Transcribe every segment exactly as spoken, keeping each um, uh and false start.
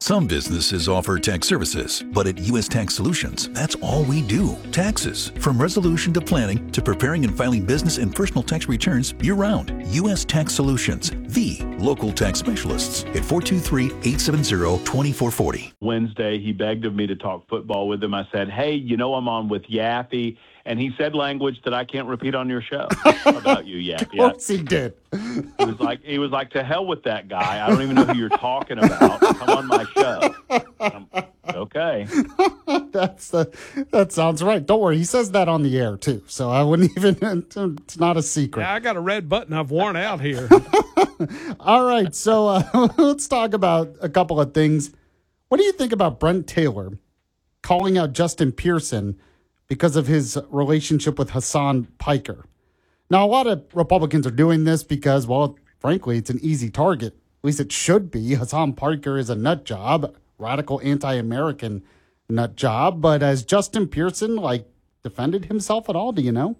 Some businesses offer tax services, but at U S Tax Solutions, that's all we do. Taxes. From resolution to planning to preparing and filing business and personal tax returns year-round. U S Tax Solutions, the local tax specialists at four two three, eight seven zero, two four four zero. Wednesday, he begged of me to talk football with him. I said, hey, you know I'm on with Yaffe. And he said language that I can't repeat on your show about you, Yaffe. Of course he did. He was like, he was like, to hell with that guy. I don't even know who you're talking about. Come on my show. Um, okay. That's the. That sounds right. Don't worry. He says that on the air too, so I wouldn't even. It's not a secret. Yeah, I got a red button I've worn out here. All right, so uh, let's talk about a couple of things. What do you think about Brent Taylor calling out Justin Pearson because of his relationship with Hassan Piker? Now, a lot of Republicans are doing this because, well, frankly, it's an easy target. At least it should be. Hassan Piker is a nut job, radical anti-American nut job. But has Justin Pearson, like, defended himself at all? Do you know?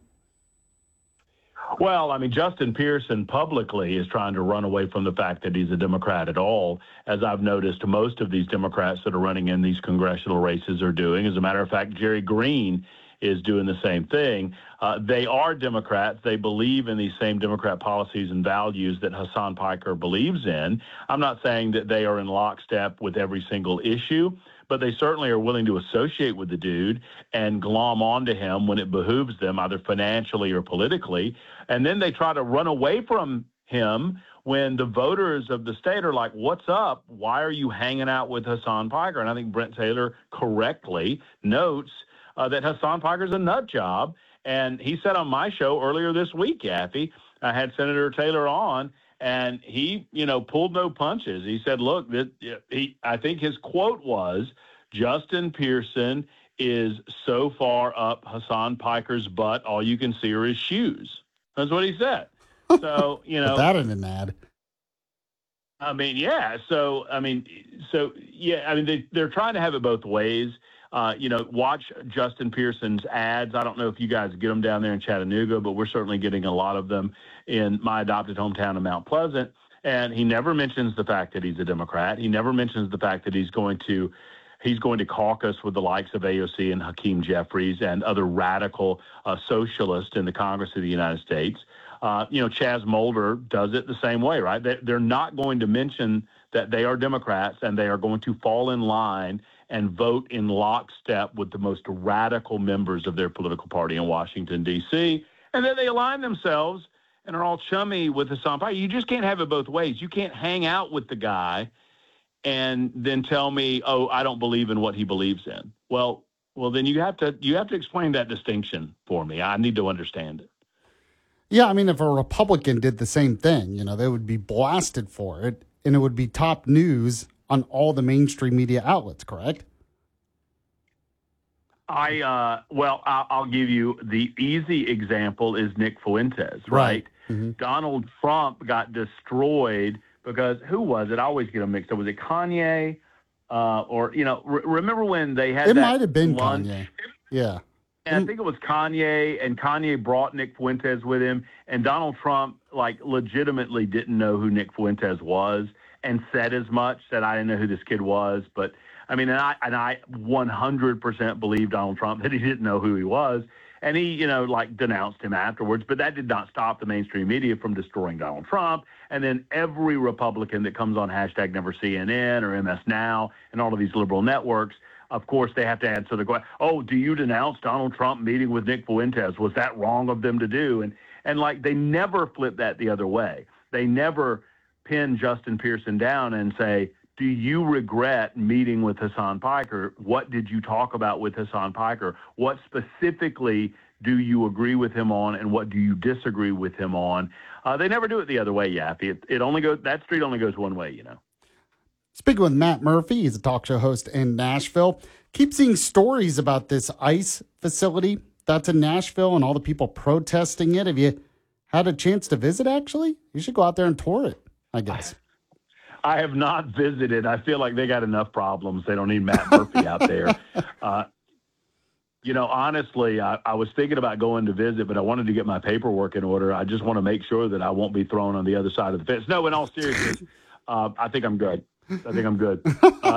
Well, I mean, Justin Pearson publicly is trying to run away from the fact that he's a Democrat at all, as I've noticed most of these Democrats that are running in these congressional races are doing. As a matter of fact, Jerry Green is doing the same thing. Uh, they are Democrats. They believe in these same Democrat policies and values that Hassan Piker believes in. I'm not saying that they are in lockstep with every single issue, but they certainly are willing to associate with the dude and glom onto him when it behooves them, either financially or politically. And then they try to run away from him when the voters of the state are like, what's up? Why are you hanging out with Hassan Piker? And I think Brent Taylor correctly notes uh, that Hassan Piker's a nut job. And he said on my show earlier this week, Yaffe, I had Senator Taylor on, and he, you know, pulled no punches. He said, look, that he, I think his quote was, Justin Pearson is so far up Hassan Piker's butt, all you can see are his shoes. That's what he said. So, you know. Put that in an ad. I mean, yeah. So, I mean, so, yeah, I mean, they, they're trying to have it both ways. Uh, you know, watch Justin Pearson's ads. I don't know if you guys get them down there in Chattanooga, but we're certainly getting a lot of them in my adopted hometown of Mount Pleasant. And he never mentions the fact that he's a Democrat. He never mentions the fact that he's going to he's going to caucus with the likes of A O C and Hakeem Jeffries and other radical uh, socialists in the Congress of the United States. Uh, you know, Chaz Mulder does it the same way, right? They, they're not going to mention that they are Democrats and they are going to fall in line and vote in lockstep with the most radical members of their political party in Washington, D C. And then they align themselves and are all chummy with Hassan Piker. You just can't have it both ways. You can't hang out with the guy and then tell me, oh, I don't believe in what he believes in. Well, well, then you have to you have to explain that distinction for me. I need to understand it. Yeah, I mean, if a Republican did the same thing, you know, they would be blasted for it, and it would be top news on all the mainstream media outlets, correct? I, uh, well, I'll, I'll give you the easy example is Nick Fuentes, right? right. Mm-hmm. Donald Trump got destroyed because who was it? I always get them mixed up. Was it Kanye? Uh, or, you know, re- remember when they had it that might have been lunch? Kanye. Yeah. And I think it was Kanye, and Kanye brought Nick Fuentes with him, and Donald Trump, like, legitimately didn't know who Nick Fuentes was and said as much, said, I didn't know who this kid was. But, I mean, and I, and I one hundred percent believe Donald Trump that he didn't know who he was. And he, you know, like, denounced him afterwards. But that did not stop the mainstream media from destroying Donald Trump. And then every Republican that comes on hashtag Never C N N or M S Now and all of these liberal networks, of course, they have to answer the question, oh, do you denounce Donald Trump meeting with Nick Fuentes? Was that wrong of them to do? And, and like, they never flip that the other way. They never pin Justin Pearson down and say, do you regret meeting with Hassan Piker? What did you talk about with Hassan Piker? What specifically do you agree with him on, and what do you disagree with him on? Uh, they never do it the other way, Yaffe. It, it only goes, that street only goes one way, you know. Speaking with Matt Murphy, he's a talk show host in Nashville. Keep seeing stories about this ICE facility that's in Nashville and all the people protesting it. Have you had a chance to visit, actually? You should go out there and tour it, I guess. I have not visited. I feel like they got enough problems. They don't need Matt Murphy out there. Uh, you know, honestly, I, I was thinking about going to visit, but I wanted to get my paperwork in order. I just want to make sure that I won't be thrown on the other side of the fence. No, in all seriousness, uh, I think I'm good. I think I'm good. Uh,